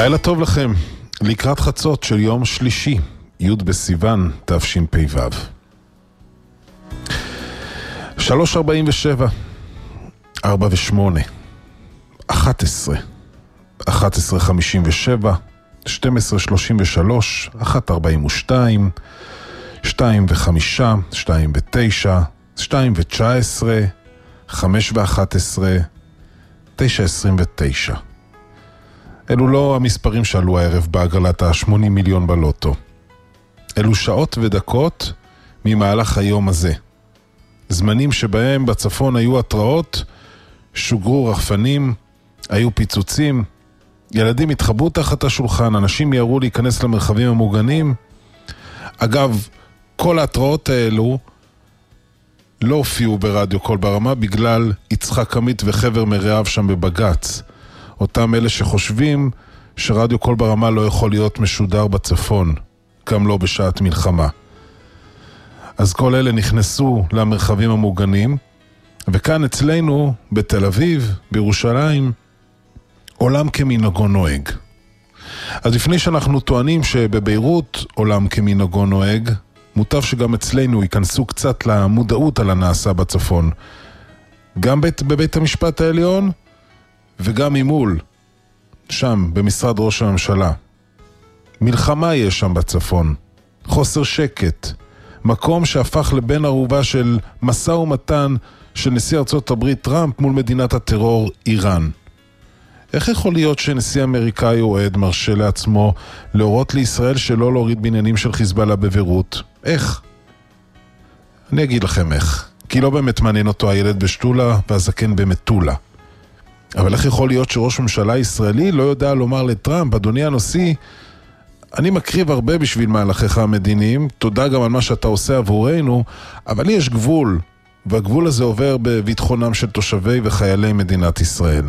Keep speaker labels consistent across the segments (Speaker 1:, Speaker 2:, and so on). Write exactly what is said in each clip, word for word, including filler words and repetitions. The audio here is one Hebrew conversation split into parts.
Speaker 1: לילה טוב לכם, לקראת חצות של יום שלישי, י' בסיוון, תשפ"ו. שלוש ארבעים ושבע, ארבע ושמונה, אחת עשרה, אחת עשרה חמישים ושבע, שתים עשרה שלושים ושלוש, אחת ארבעים ושתיים, שתיים וחמישה, שתיים ותשע, שתיים ותשע עשרה, חמש ואחת עשרה, תשע עשרים ותשע. אלו לא המספרים שעלו הערב בהגרלת ה-שמונים מיליון בלוטו. אלו שעות ודקות ממהלך היום הזה. זמנים שבהם בצפון היו התראות, שוגרו רחפנים, היו פיצוצים, ילדים התחבאו תחת השולחן, אנשים יראו להיכנס למרחבים המוגנים. אגב, כל ההתראות האלו לא הופיעו ברדיו קול ברמה בגלל יצחק עמית וחבר מרעיו שם בבג"ץ. אותם אלה שחושבים שרדיו קול ברמה לא יכול להיות משודר בצפון, גם לא בשעת מלחמה. אז כל אלה נכנסו למרחבים המוגנים, וכאן אצלנו בתל אביב, בירושלים, עולם כמנהגו נוהג. אז לפני שאנחנו טוענים שבביירות עולם כמנהגו נוהג, מוטב שגם אצלנו ייכנסו קצת למודעות על הנעשה בצפון. גם בית, בבית המשפט העליון, וגם ממול, שם, במשרד ראש הממשלה. מלחמה יש שם בצפון. חוסר שקט. מקום שהפך לבן ערובה של משא ומתן של נשיא ארצות הברית טראמפ מול מדינת הטרור איראן. איך יכול להיות שנשיא אמריקאי אוהד מרשה לעצמו להורות לישראל שלא להוריד בניינים של חיזבאללה בביירות? איך? אני אגיד לכם איך. כי לא באמת מעניין אותו הילד בשטולה והזקן במטולה. אבל איך יכול להיות שראש ממשלה ישראלי לא יודע לומר לטראמפ, אדוני הנשיא, אני מקריב הרבה בשביל מהלכיך המדיניים, תודה גם על מה שאתה עושה עבורנו, אבל יש גבול, והגבול הזה עובר בביטחונם של תושבי וחיילי מדינת ישראל.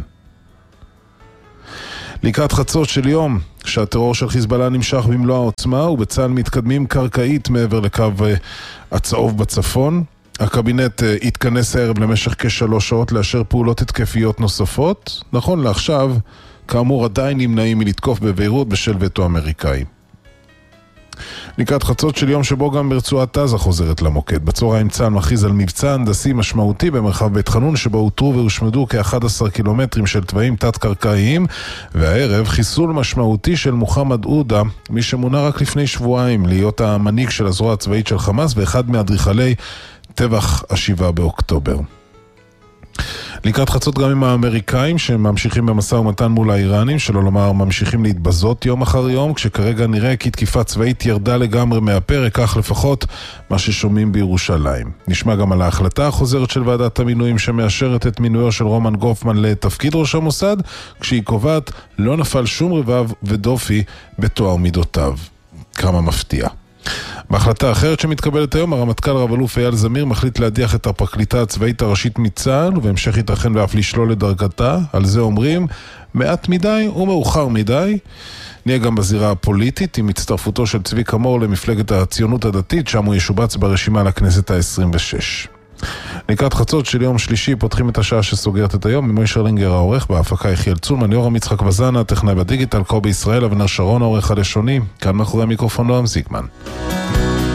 Speaker 1: לקראת חצות של יום, שהטרור של חיזבאללה נמשך במלוא העוצמה, ובצה"ל מתקדמים קרקעית מעבר לקו הצהוב בצפון, הקבינט התכנס הערב למשך כשלוש שעות לאשר פעולות התקפיות נוספות. נכון לעכשיו, כאמור עדיין נמנעים מלתקוף בביירות בשל וטו אמריקאי. לקראת חצות של יום שבו גם ברצועת עזה חוזרת למוקד. בצהריים צה"ל מכריז על מבצע הנדסי משמעותי במרחב בית חנון, שבו הותרו והושמדו כ-אחד עשר קילומטרים של תוואים תת-קרקעיים, והערב חיסול משמעותי של מוחמד עודה, מי שמונה רק לפני שבועיים להיות המנהיג של הזרוע הצבאית של חמאס ואחד מאדריכלי טבח השבעה באוקטובר. לקראת חצות גם עם האמריקאים שממשיכים במשא ומתן מול האיראנים, שלא לומר ממשיכים להתבזות יום אחר יום, כשכרגע נראה כי תקיפה צבאית ירדה לגמרי מהפרק, כך לפחות מה ששומעים בירושלים. נשמע גם על ההחלטה החוזרת של ועדת המינויים שמאשרת את מינויו של רומן גופמן לתפקיד ראש המוסד, כשהיא קובעת לא נפל שום רבב ודופי בתואר מידותיו. כמה מפתיע. בהחלטה אחרת שמתקבלת היום, הרמטכ"ל רב-אלוף אייל זמיר מחליט להדיח את הפרקליטה הצבאית הראשית מצה"ל, ובהמשך ייתכן ואף לשלול את דרגתה. על זה אומרים, מעט מדי ומאוחר מדי. נהיה גם בזירה הפוליטית עם הצטרפותו של צביקה מור למפלגת הציונות הדתית, שם הוא ישובץ ברשימה לכנסת ה-עשרים ושש. לקראת חצות של יום שלישי פותחים את השעה שסוגרת את היום, ממוי שרלינגר העורך, בהפקה יחיאל צולמן, יורם יצחק וזנה, הטכנאי בדיגיטל, קובי ישראל, אבנר שרון העורך הלשוני, כאן מאחורי המיקרופון נועם זיגמן.